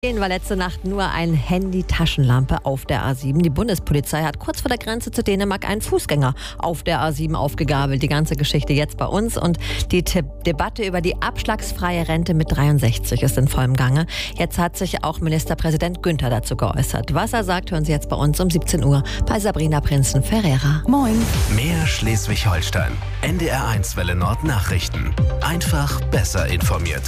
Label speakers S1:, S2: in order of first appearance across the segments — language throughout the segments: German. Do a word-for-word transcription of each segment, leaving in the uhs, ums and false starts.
S1: War letzte Nacht nur eine Handy-Taschenlampe auf der A sieben. Die Bundespolizei hat kurz vor der Grenze zu Dänemark einen Fußgänger auf der A sieben aufgegabelt. Die ganze Geschichte jetzt bei uns und die T- Debatte über die abschlagsfreie Rente mit dreiundsechzig ist in vollem Gange. Jetzt hat sich auch Ministerpräsident Günther dazu geäußert. Was er sagt, hören Sie jetzt bei uns um siebzehn Uhr bei Sabrina Prinzen-Ferreira.
S2: Moin.
S3: Mehr Schleswig-Holstein. N D R eins Welle Nord Nachrichten. Einfach besser informiert.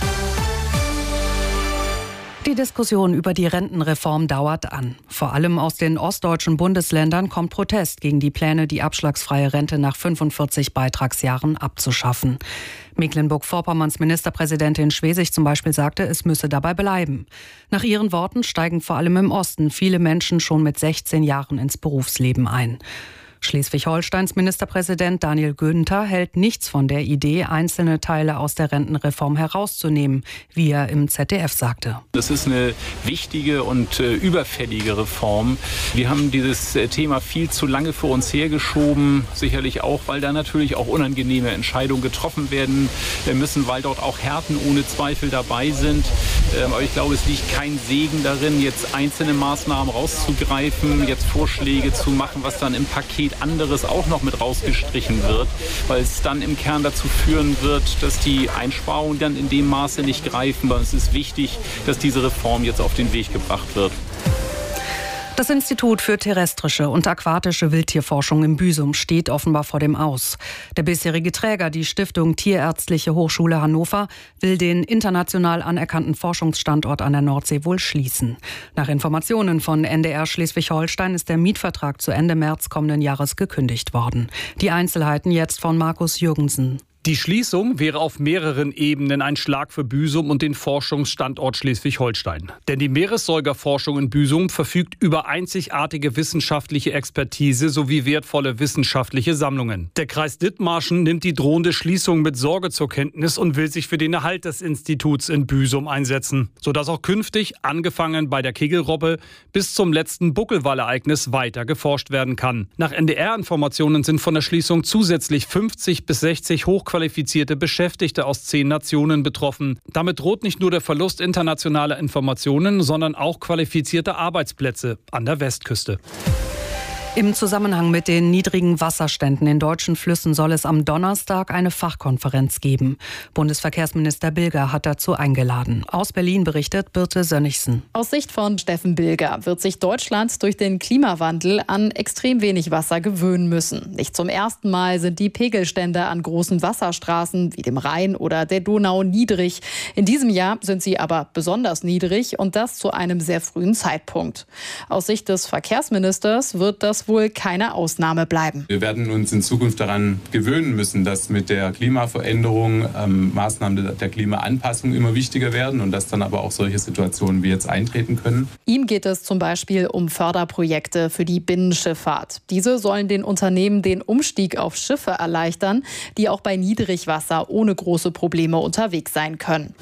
S2: Die Diskussion über die Rentenreform dauert an. Vor allem aus den ostdeutschen Bundesländern kommt Protest gegen die Pläne, die abschlagsfreie Rente nach fünfundvierzig Beitragsjahren abzuschaffen. Mecklenburg-Vorpommerns Ministerpräsidentin Schwesig zum Beispiel sagte, es müsse dabei bleiben. Nach ihren Worten steigen vor allem im Osten viele Menschen schon mit sechzehn Jahren ins Berufsleben ein. Schleswig-Holsteins Ministerpräsident Daniel Günther hält nichts von der Idee, einzelne Teile aus der Rentenreform herauszunehmen, wie er im Z D F sagte.
S4: Das ist eine wichtige und äh, überfällige Reform. Wir haben dieses äh, Thema viel zu lange vor uns hergeschoben, sicherlich auch, weil da natürlich auch unangenehme Entscheidungen getroffen werden müssen, weil dort auch Härten ohne Zweifel dabei sind. Ähm, aber ich glaube, es liegt kein Segen darin, jetzt einzelne Maßnahmen rauszugreifen, jetzt Vorschläge zu machen, was dann im Paket anderes auch noch mit rausgestrichen wird, weil es dann im Kern dazu führen wird, dass die Einsparungen dann in dem Maße nicht greifen. Aber es ist wichtig, dass diese Reform jetzt auf den Weg gebracht wird.
S2: Das Institut für terrestrische und aquatische Wildtierforschung im Büsum steht offenbar vor dem Aus. Der bisherige Träger, die Stiftung Tierärztliche Hochschule Hannover, will den international anerkannten Forschungsstandort an der Nordsee wohl schließen. Nach Informationen von N D R Schleswig-Holstein ist der Mietvertrag zu Ende März kommenden Jahres gekündigt worden. Die Einzelheiten jetzt von Markus Jürgensen.
S5: Die Schließung wäre auf mehreren Ebenen ein Schlag für Büsum und den Forschungsstandort Schleswig-Holstein. Denn die Meeressäugerforschung in Büsum verfügt über einzigartige wissenschaftliche Expertise sowie wertvolle wissenschaftliche Sammlungen. Der Kreis Dithmarschen nimmt die drohende Schließung mit Sorge zur Kenntnis und will sich für den Erhalt des Instituts in Büsum einsetzen, sodass auch künftig, angefangen bei der Kegelrobbe bis zum letzten Buckelwallereignis, weiter geforscht werden kann. Nach N D R-Informationen sind von der Schließung zusätzlich fünfzig bis sechzig hochqualifizierte qualifizierte Beschäftigte aus zehn Nationen betroffen. Damit droht nicht nur der Verlust internationaler Informationen, sondern auch qualifizierte Arbeitsplätze an der Westküste.
S2: Im Zusammenhang mit den niedrigen Wasserständen in deutschen Flüssen soll es am Donnerstag eine Fachkonferenz geben. Bundesverkehrsminister Bilger hat dazu eingeladen. Aus Berlin berichtet Birte Sönnigsen.
S6: Aus Sicht von Steffen Bilger wird sich Deutschland durch den Klimawandel an extrem wenig Wasser gewöhnen müssen. Nicht zum ersten Mal sind die Pegelstände an großen Wasserstraßen wie dem Rhein oder der Donau niedrig. In diesem Jahr sind sie aber besonders niedrig und das zu einem sehr frühen Zeitpunkt. Aus Sicht des Verkehrsministers wird das wohl keine Ausnahme bleiben.
S7: Wir werden uns in Zukunft daran gewöhnen müssen, dass mit der Klimaveränderung ähm, Maßnahmen der Klimaanpassung immer wichtiger werden und dass dann aber auch solche Situationen wie jetzt eintreten können.
S6: Ihm geht es zum Beispiel um Förderprojekte für die Binnenschifffahrt. Diese sollen den Unternehmen den Umstieg auf Schiffe erleichtern, die auch bei Niedrigwasser ohne große Probleme unterwegs sein können.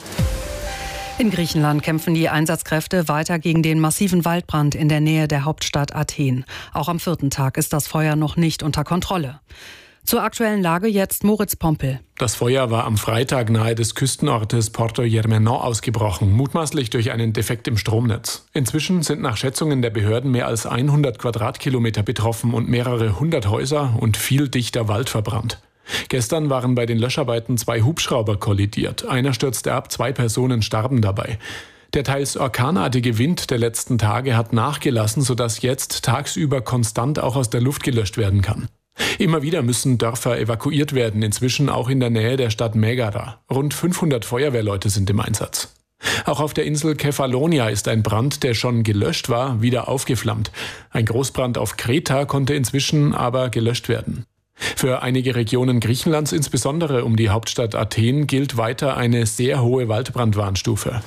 S2: In Griechenland kämpfen die Einsatzkräfte weiter gegen den massiven Waldbrand in der Nähe der Hauptstadt Athen. Auch am vierten Tag ist das Feuer noch nicht unter Kontrolle. Zur aktuellen Lage jetzt Moritz Pompel.
S8: Das Feuer war am Freitag nahe des Küstenortes Porto Germano ausgebrochen, mutmaßlich durch einen Defekt im Stromnetz. Inzwischen sind nach Schätzungen der Behörden mehr als hundert Quadratkilometer betroffen und mehrere hundert Häuser und viel dichter Wald verbrannt. Gestern waren bei den Löscharbeiten zwei Hubschrauber kollidiert. Einer stürzte ab, zwei Personen starben dabei. Der teils orkanartige Wind der letzten Tage hat nachgelassen, sodass jetzt tagsüber konstant auch aus der Luft gelöscht werden kann. Immer wieder müssen Dörfer evakuiert werden, inzwischen auch in der Nähe der Stadt Megara. Rund fünfhundert Feuerwehrleute sind im Einsatz. Auch auf der Insel Kefalonia ist ein Brand, der schon gelöscht war, wieder aufgeflammt. Ein Großbrand auf Kreta konnte inzwischen aber gelöscht werden. Für einige Regionen Griechenlands, insbesondere um die Hauptstadt Athen, gilt weiter eine sehr hohe Waldbrandwarnstufe.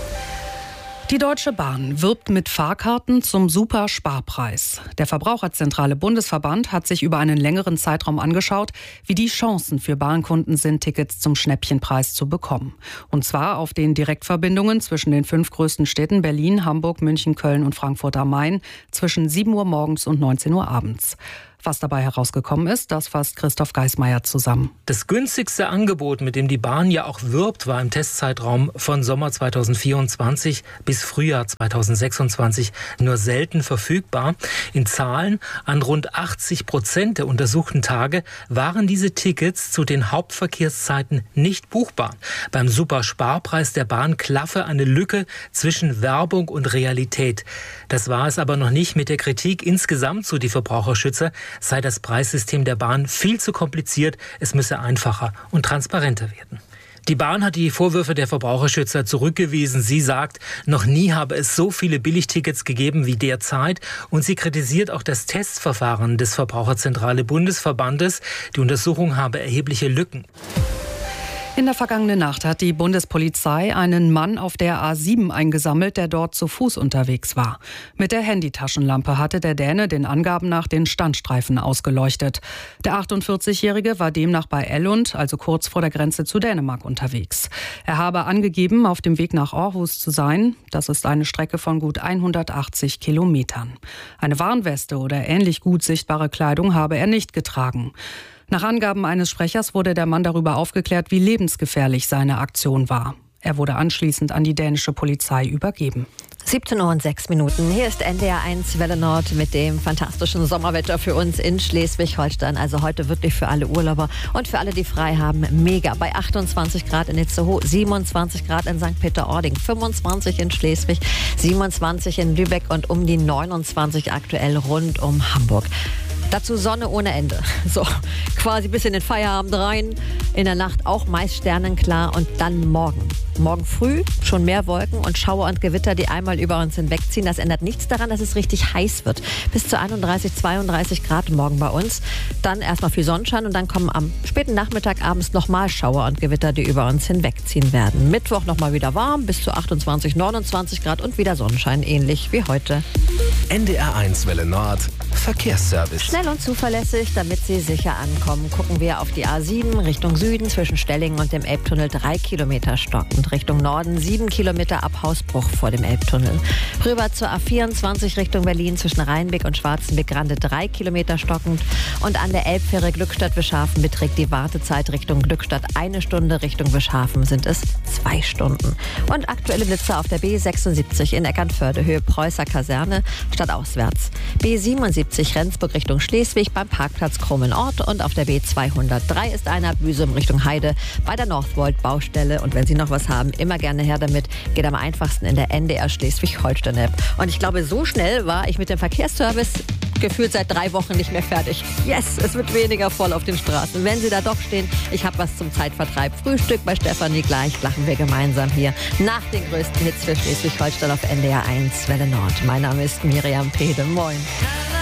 S2: Die Deutsche Bahn wirbt mit Fahrkarten zum Super-Sparpreis. Der Verbraucherzentrale Bundesverband hat sich über einen längeren Zeitraum angeschaut, wie die Chancen für Bahnkunden sind, Tickets zum Schnäppchenpreis zu bekommen. Und zwar auf den Direktverbindungen zwischen den fünf größten Städten Berlin, Hamburg, München, Köln und Frankfurt am Main zwischen sieben Uhr morgens und neunzehn Uhr abends. Was dabei herausgekommen ist, das fasst Christoph Geismeier zusammen.
S9: Das günstigste Angebot, mit dem die Bahn ja auch wirbt, war im Testzeitraum von Sommer zweitausendvierundzwanzig bis Frühjahr zweitausendsechsundzwanzig nur selten verfügbar. In Zahlen: an rund achtzig Prozent der untersuchten Tage waren diese Tickets zu den Hauptverkehrszeiten nicht buchbar. Beim Supersparpreis der Bahn klaffe eine Lücke zwischen Werbung und Realität. Das war es aber noch nicht mit der Kritik insgesamt, so die Verbraucherschützer, sei das Preissystem der Bahn viel zu kompliziert, es müsse einfacher und transparenter werden. Die Bahn hat die Vorwürfe der Verbraucherschützer zurückgewiesen. Sie sagt, noch nie habe es so viele Billigtickets gegeben wie derzeit. Und sie kritisiert auch das Testverfahren des Verbraucherzentrale Bundesverbandes. Die Untersuchung habe erhebliche Lücken.
S2: In der vergangenen Nacht hat die Bundespolizei einen Mann auf der A sieben eingesammelt, der dort zu Fuß unterwegs war. Mit der Handytaschenlampe hatte der Däne den Angaben nach den Standstreifen ausgeleuchtet. Der achtundvierzigjährige war demnach bei Ellund, also kurz vor der Grenze zu Dänemark, unterwegs. Er habe angegeben, auf dem Weg nach Aarhus zu sein. Das ist eine Strecke von gut hundertachtzig Kilometern. Eine Warnweste oder ähnlich gut sichtbare Kleidung habe er nicht getragen. Nach Angaben eines Sprechers wurde der Mann darüber aufgeklärt, wie lebensgefährlich seine Aktion war. Er wurde anschließend an die dänische Polizei übergeben.
S1: siebzehn Uhr und sechs Minuten. Hier ist N D R eins Welle Nord mit dem fantastischen Sommerwetter für uns in Schleswig-Holstein. Also heute wirklich für alle Urlauber und für alle, die frei haben, mega. Bei achtundzwanzig Grad in Itzehoe, siebenundzwanzig Grad in Sankt Peter-Ording, fünfundzwanzig in Schleswig, siebenundzwanzig in Lübeck und um die neunundzwanzig aktuell rund um Hamburg. Dazu Sonne ohne Ende. So, quasi bis in den Feierabend rein. In der Nacht auch meist sternenklar und dann morgen. Morgen früh schon mehr Wolken und Schauer und Gewitter, die einmal über uns hinwegziehen. Das ändert nichts daran, dass es richtig heiß wird. Bis zu einunddreißig, zweiunddreißig Grad morgen bei uns. Dann erstmal viel Sonnenschein und dann kommen am späten Nachmittag abends nochmal Schauer und Gewitter, die über uns hinwegziehen werden. Mittwoch nochmal wieder warm, bis zu achtundzwanzig, neunundzwanzig Grad und wieder Sonnenschein, ähnlich wie heute.
S3: N D R eins Welle Nord Verkehrsservice.
S1: Schnell und zuverlässig, damit Sie sicher ankommen, gucken wir auf die A sieben Richtung Süden zwischen Stellingen und dem Elbtunnel drei Kilometer stockend. Richtung Norden sieben Kilometer ab Hausbruch vor dem Elbtunnel. Rüber zur A vierundzwanzig Richtung Berlin zwischen Rheinbeck und Schwarzenbeck-Grande drei Kilometer stockend. Und an der Elbfähre Glückstadt-Wischhafen beträgt die Wartezeit Richtung Glückstadt eine Stunde, Richtung Wischhafen sind es zwei Stunden. Und aktuelle Blitze auf der B sechsundsiebzig in Eckernförde, Höhe Preußer Kaserne, stadtauswärts. B siebenundsiebzig Rendsburg Richtung Schleswig beim Parkplatz Krummenort und auf der B zweihundertdrei ist einer Büsum Richtung Heide bei der Northvolt-Baustelle. Und wenn Sie noch was haben, immer gerne her damit. Geht am einfachsten in der N D R Schleswig-Holstein-App. Und ich glaube, so schnell war ich mit dem Verkehrsservice gefühlt seit drei Wochen nicht mehr fertig. Yes, es wird weniger voll auf den Straßen. Wenn Sie da doch stehen, ich habe was zum Zeitvertreib. Frühstück bei Stefanie gleich, lachen wir gemeinsam hier nach den größten Hits für Schleswig-Holstein auf N D R eins Welle Nord. Mein Name ist Miriam Pede. Moin.